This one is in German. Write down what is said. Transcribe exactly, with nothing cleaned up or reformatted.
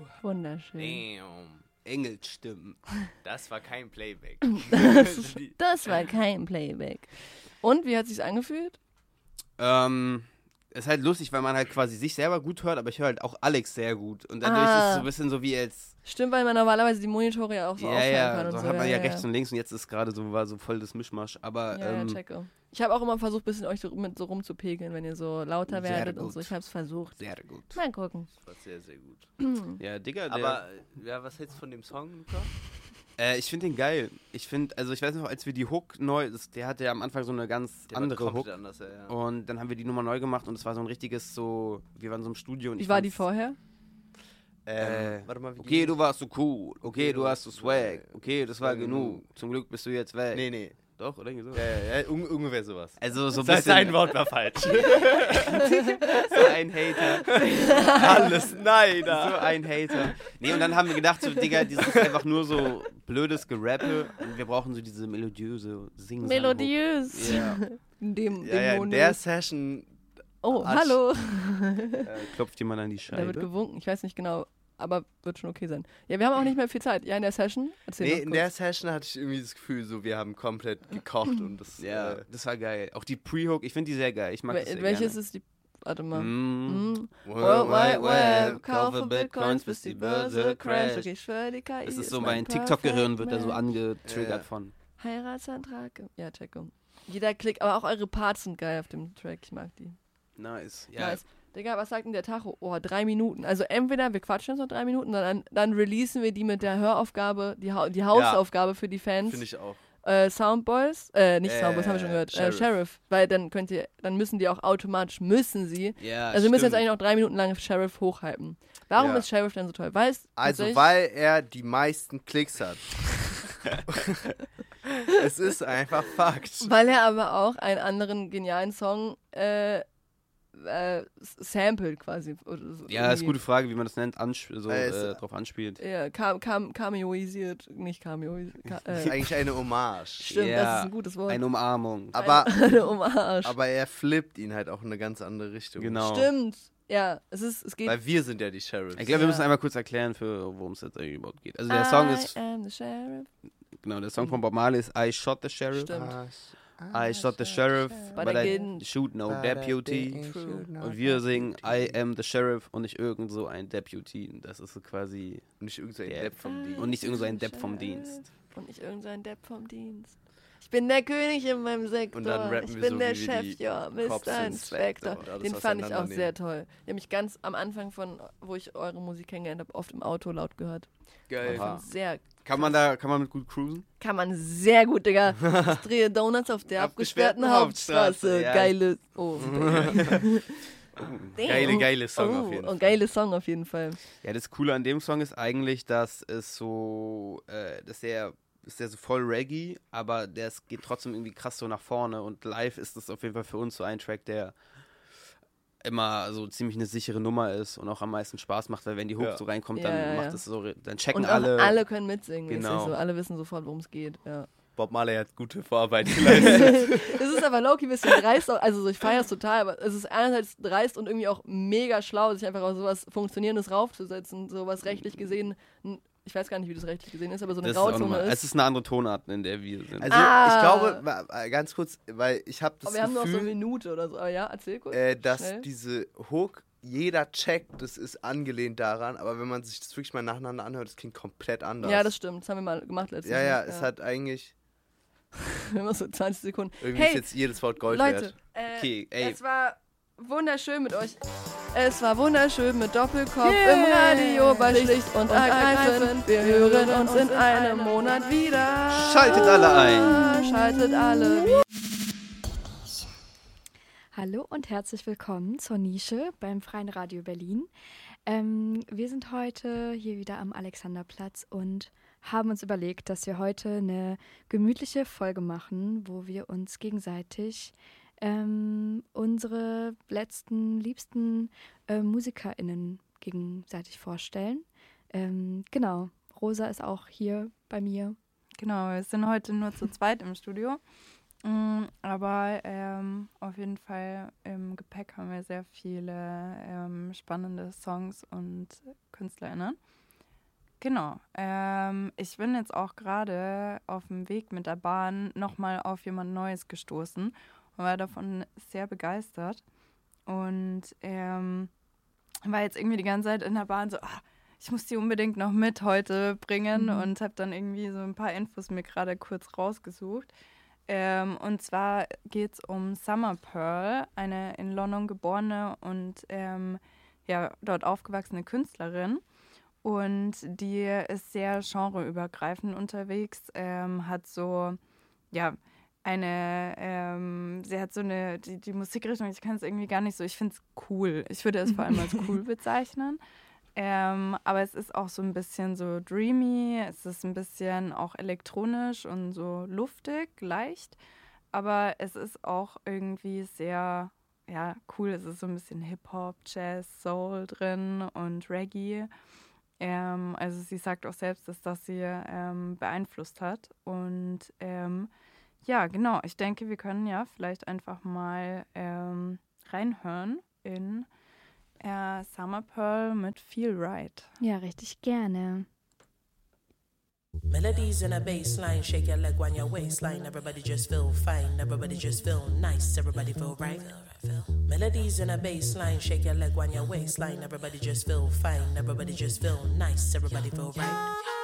Wunderschön. Damn. Engelsstimmen. Das war kein Playback. Das, das war kein Playback. Und, wie hat sich's angefühlt? Ähm, ist halt lustig, weil man halt quasi sich selber gut hört, aber ich höre halt auch Alex sehr gut. Und dadurch Ah. ist es so ein bisschen so wie als... Stimmt, weil man normalerweise die Monitore ja auch so Ja, aufstellen ja, kann und so so. hat man ja, ja rechts und links und jetzt ist gerade so, war so voll das Mischmasch. Aber, Ja, ähm, ja, checke. Ich habe auch immer versucht, ein bisschen euch so, mit so rumzupegeln, wenn ihr so lauter Sehr werdet und gut. so. Ich habe es versucht. sehr gut. Mal gucken. Das war sehr, sehr gut. Ja, Digga, der... Aber, ja, was hältst du von dem Song, Luca? Äh, ich finde den geil. Ich finde, also ich weiß noch, als wir die Hook neu, das, der hatte ja am Anfang so eine ganz Der war andere komplett Hook. anders, ja, ja. Und dann haben wir die Nummer neu gemacht und es war so ein richtiges so, wir waren so im Studio. Und Wie ich war die fand's- vorher? Äh, warte mal, wie okay, die- du warst so cool. Okay, du hast so Swag. Okay, das war war genug. genug. Zum Glück bist du jetzt weg. Nee, nee. Doch, oder irgendwie so? Ja, ja, un ungefähr sowas. Also so ein Das bisschen... heißt, ein Wort war falsch. So ein Hater. Alles, nein, So ein Hater. Nee, und dann haben wir gedacht, so, Digga, das ist einfach nur so blödes Gerappe und wir brauchen so diese melodiöse sing Melodiös. Ja. In dem, Ja, dem ja, in Mono. der Session Oh, Arsch. hallo. Äh, klopft jemand an die Da wird Scheibe? gewunken. Ich weiß nicht genau, aber wird schon okay sein. Ja, wir haben auch nicht mehr viel Zeit. Ja, in der Session. Erzähl Nee, doch in kurz. der Session hatte ich irgendwie das Gefühl, so wir haben komplett gekocht und das Ja, äh, das war geil. Auch die Pre-Hook, ich finde die sehr geil. Ich mag Wel- das sehr Welches gerne. ist die... Warte mal. Mm. Mm. World Wide Web, kaufe kaufe Bitcoins, bis die Börse crasht. Okay, ich schwöre, die K I Das ist ist so, mein mein TikTok-Gehirn wird da so Perfect Man. angetriggert Ja. von. Heiratsantrag. Ja, checke. Jeder Klick, aber auch eure Parts sind geil auf dem Track. Ich mag die. Nice. Ja, Nice. Digga, was sagt denn der Tacho? Oh, drei Minuten. Also entweder wir quatschen jetzt noch drei Minuten, dann, dann releasen wir die mit der Höraufgabe, die, ha die Hausaufgabe für die Fans. finde ich auch. Äh, Soundboys, äh, nicht Äh, Soundboys, haben wir schon gehört. Sheriff. Sheriff. Äh, Sheriff. Weil dann könnt ihr, dann müssen die auch automatisch, müssen sie. ja Also wir müssen jetzt stimmt. eigentlich noch drei Minuten lang Sheriff hochhypen. Warum Ja. ist Sheriff denn so toll? Weil es Also, tatsächlich- weil er die meisten Klicks hat. Es ist einfach Fakt. Weil er aber auch einen anderen genialen Song äh, äh, sampled quasi. Oder so Ja, ist eine irgendwie. gute Frage, wie man das nennt, ansp so, Äh, es- äh, drauf anspielt. Ja, kam, kam, cameoisiert, nicht cameoisiert. Ka Das ist äh, eigentlich eine Hommage. stimmt, Ja, das ist ein gutes Wort. Eine Umarmung. Aber, Eine Hommage. aber er flippt ihn halt auch in eine ganz andere Richtung. Genau. Stimmt. Ja, es ist, es geht. Weil wir sind ja die Sheriffs. Ich glaube, wir Ja. müssen einmal kurz erklären, für worum es jetzt eigentlich überhaupt geht. Also der Song ist, I am the sheriff. genau, der Song von Bob Marley ist I Shot the Sheriff. Stimmt. I shot the sheriff, But but, I I didn't. shoot no But I deputy. didn't True. shoot no Und wir singen I deputy. am the sheriff und nicht irgend so ein Deputy. Und das ist so quasi, Und nicht irgendein Ja. Depp vom Dienst. und nicht irgend so ein Depp vom Dienst. Und nicht irgendein Depp vom Dienst. Ich bin der König in meinem Sektor. Und dann rappen ich wir bin so, der wie wir Chef, die ja, Cops Mister Inspector Inspector. und alles Den fand ich auch auseinandernehmen. sehr toll. Ich habe mich ganz am Anfang von, wo ich eure Musik kennengelernt habe, oft im Auto laut gehört. Geil. Ich Aha. fand sehr, Kann man da, kann man mit gut cruisen? kann man sehr gut, Digga. Ich drehe Donuts auf der abgesperrten Abgesperrten Hauptstraße. Hauptstraße, ja. Geile, oh, Damn. Geile, geile Song oh, auf jeden oh, Fall. geile Song auf jeden Fall. Ja, das Coole an dem Song ist eigentlich, dass es so, äh, dass der, ist der so voll Reggae, aber der es geht trotzdem irgendwie krass so nach vorne und live ist das auf jeden Fall für uns so ein Track, der immer so ziemlich eine sichere Nummer ist und auch am meisten Spaß macht, weil wenn die Hook Ja. so reinkommt, Ja, dann ja, macht ja. es so, dann checken Und auch alle. alle, können mitsingen. Genau. Genau. So. Alle wissen sofort, worum es geht. Ja. Bob Marley hat gute Vorarbeit geleistet. Es ist aber low-key ein bisschen dreist, auch- also so, ich feiere es total, aber es ist einerseits dreist und irgendwie auch mega schlau, sich einfach auf sowas Funktionierendes raufzusetzen, sowas rechtlich gesehen, n- ich weiß gar nicht, wie das rechtlich gesehen ist, aber so eine das ist auch Grauzone nochmal, ist. es ist eine andere Tonart, in der wir sind. Also Ah. ich glaube, wa- wa- ganz kurz, weil ich habe das aber wir haben nur noch so eine Gefühl, Minute oder so, aber ja, erzähl kurz. äh, dass schnell. diese Hook, jeder checkt, das ist angelehnt daran, aber wenn man sich das wirklich mal nacheinander anhört, das klingt komplett anders. Ja, das stimmt, das haben wir mal gemacht letztes Ja, Mal. ja, es hat eigentlich, immer so zwanzig Sekunden. irgendwie Hey, ist jetzt jedes Wort Gold Leute, wert. äh, Okay, ey. es war wunderschön mit euch. Es war wunderschön mit Doppelkopf Yeah. im Radio bei Schlicht und Ergreifend. Wir hören uns in einem Monat wieder. Schaltet alle ein. Schaltet alle wieder. Hallo und herzlich willkommen zur Nische beim Freien Radio Berlin. Ähm, wir sind heute hier wieder am Alexanderplatz und haben uns überlegt, dass wir heute eine gemütliche Folge machen, wo wir uns gegenseitig ähm, unsere letzten, liebsten äh, MusikerInnen gegenseitig vorstellen. Ähm, genau, Rosa ist auch hier bei mir. Genau, wir sind heute nur zu zweit im Studio. Mm, aber ähm, auf jeden Fall im Gepäck haben wir sehr viele ähm, spannende Songs und KünstlerInnen. Genau. Ähm, ich bin jetzt auch gerade auf dem Weg mit der Bahn nochmal auf jemand Neues gestoßen und war davon sehr begeistert. Und ähm, war jetzt irgendwie die ganze Zeit in der Bahn so, ah, ich muss die unbedingt noch mit heute bringen mhm. und habe dann irgendwie so ein paar Infos mir gerade kurz rausgesucht. Ähm, und zwar geht es um Summer Pearl, eine in London geborene und ähm, ja, dort aufgewachsene Künstlerin. Und die ist sehr genreübergreifend unterwegs, ähm, hat so, ja, eine, ähm, sie hat so eine, die, die Musikrichtung, ich kann es irgendwie gar nicht so, ich finde es cool. Ich würde es vor allem als cool bezeichnen. Ähm, aber es ist auch so ein bisschen so dreamy, es ist ein bisschen auch elektronisch und so luftig, leicht. Aber es ist auch irgendwie sehr, ja, cool. Es ist so ein bisschen Hip-Hop, Jazz, Soul drin und Reggae. Ähm, also sie sagt auch selbst, dass das sie ähm, beeinflusst hat. Und ähm, ja, genau, ich denke, wir können ja vielleicht einfach mal ähm, reinhören in äh, Summer Pearl mit Feel Right. Ja, richtig gerne. Melodies in a bass line, shake your leg on your waistline. Everybody just feel fine, everybody just feel nice, everybody feel right. Melodies in a bass line, shake your leg on your waistline. Everybody just feel fine, everybody just feel nice, everybody feel right.